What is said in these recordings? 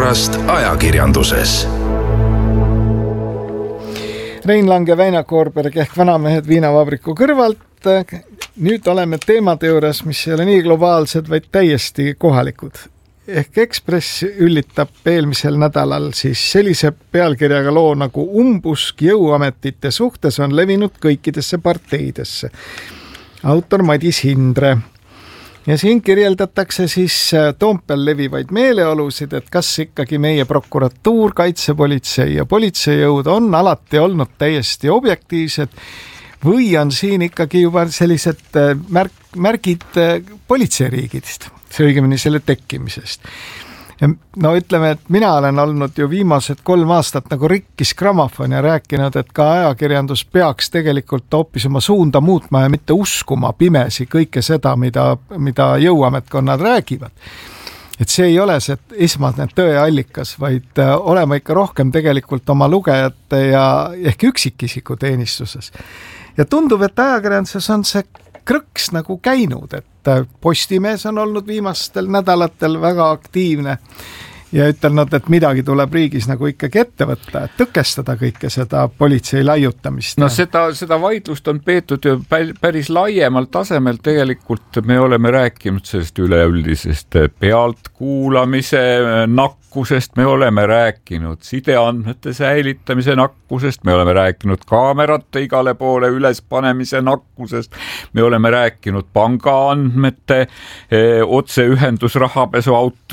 olukorrast ajakirjanduses. Rein Lang ja Väino Koorberg ehk vanamehed viinavabriku kõrvalt. Nüüd oleme teemade juures, mis ei ole nii globaalsed, vaid täiesti kohalikud. Ehk Ekspress üllitab eelmisel nädalal siis sellise pealkirjaga loo nagu umbusk jõuametite suhtes on levinud kõikidesse parteidesse. Autor Madis Hindre. Ja siin kirjeldatakse siis Toompeal levivaid meeleolusid, et kas ikkagi meie prokuratuur, kaitsepolitsei ja politseijõud on alati olnud täiesti objektiivsed või on siin ikkagi juba sellised märgid politseiriigidest, see õigemini selle tekkimisest. No ütleme, et mina olen olnud ju viimased 3 aastat nagu rikkis grammofon ja rääkinud, et ka ajakirjandus peaks tegelikult hoopis oma suunda muutma ja mitte uskuma pimesi kõike seda, mida jõuametkonnad räägivad. Et see ei ole see esmane tõeallikas, vaid olema ikka rohkem tegelikult oma lugejate ja ehk üksikisiku teenistuses. Ja tundub, et ajakirjanduses on see krõks nagu käinud, et Postimees on olnud viimastel nädalatel väga aktiivne ja ütelnud, et midagi tuleb riigis nagu ikkagi ette võtta, et tõkestada kõike seda politsei laiutamist. No seda vaidlust on peetud ju päris laiemal tasemel. Tegelikult me oleme rääkinud sellest üleüldisest pealtkuulamise nakkusest, me oleme rääkinud sideandmete säilitamise nakkusest, me oleme rääkinud kaamerate igale poole ülespanemise nakkusest, me oleme rääkinud pangaandmete otseühendus rahapesu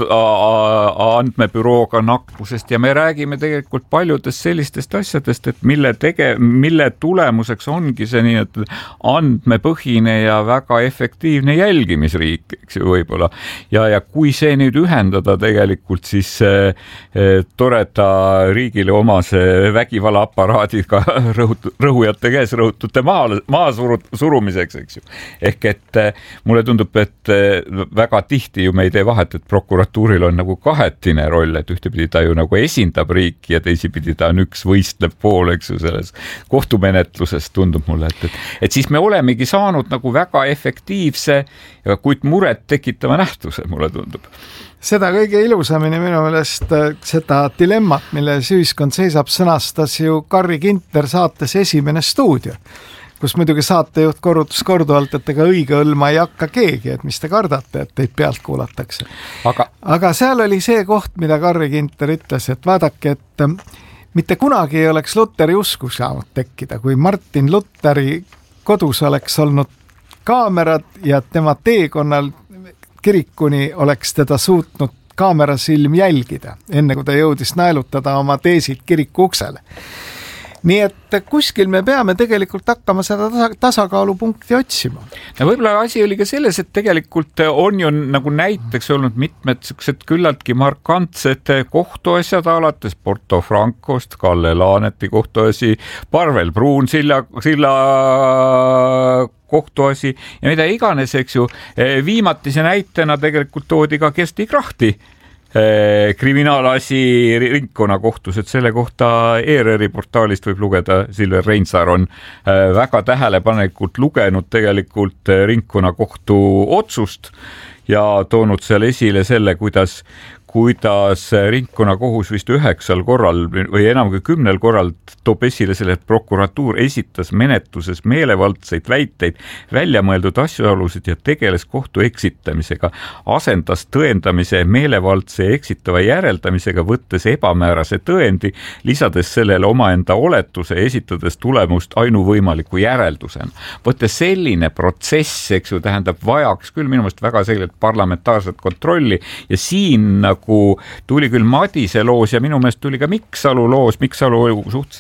andmebürooga nakkusest ja me räägime tegelikult paljudest sellistest asjadest, et mille tulemuseks ongi see nii, et andmepõhine ja väga efektiivne jälgimisriik, eks ju võib-olla. Ja kui see nüüd ühendada tegelikult siis toreda riigile omase vägivallaaparaadiga rõhujate käes rõhutute maa surumiseks, eks ju. Ehk et mulle tundub, et väga tihti ju me ei tee vahet, et prokuratuuril on nagu kahetine roll, et ühtepidi ta ju nagu esindab riiki ja teisipidi ta on üks võistlev pool, eks ju, selles kohtumenetluses tundub mulle, et siis me olemegi saanud nagu väga efektiivse, kuid muret tekitava nähtuse, mulle tundub. Seda kõige ilusamini minu meelest seda dilemmat, milles ühiskond seisab, sõnastas ju Karri Ginter saates Esimene stuudio, kus muidugi saatejuht korrutas korduvalt, et ega õige õlma ei hakka keegi, et mis te kardate, et teid pealt kuulatakse. Aga seal oli see koht, mida Karri Ginter ütles, et vaadake, et mitte kunagi ei oleks Luteri usku saanud tekkida, kui Martin Luteri kodus oleks olnud kaamerad ja tema teekonnal kirikuni oleks teda suutnud kaamerasilm jälgida, enne kui ta jõudis naelutada oma teesid kiriku uksele. Nii et kuskil me peame tegelikult hakkama seda tasakaalupunkti otsima. No võib-olla asi oli ka selles, et tegelikult on ju nagu näiteks olnud mitmed sellised küllaltki markantsed kohtuasjad alates Porto Francost, Kalle Laaneti kohtuasi, Parvel Pruunsilla kohtuasi ja mida iganes, eks ju. Viimatise näitena tegelikult toodi ka Kersti Krahti kriminaalasi ringkonnakohtus, et selle kohta ERR-i portaalist võib lugeda, Silver Reinsaar on väga tähelepanelikult lugenud tegelikult ringkonnakohtu otsust ja toonud seal esile selle, kuidas ringkonnakohus vist 9 korral või enam kui 10 korral toob esile selle, et prokuratuur esitas menetluses meelevaldseid väiteid, väljamõeldud asjaolusid ja tegeles kohtu eksitamisega, asendas tõendamise meelevaldse eksitava järeldamisega, võttes ebamäärase tõendi, lisades sellele omaenda oletuse, esitades tulemust ainuvõimaliku järeldusena. Võttes selline protsess, eks ju, tähendab vajaks küll minu meelest väga selgelt parlamentaarset kontrolli ja siin tuli küll Madise loos ja minu meelest tuli ka Miksalu loos, Miksalu suhtes